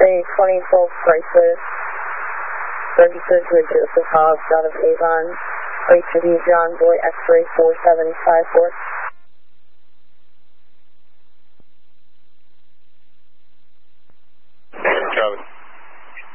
X-ray 2012 Chrysler, registered to a Joseph Hobbs out of Avon, RHD John Boy X-ray 4754.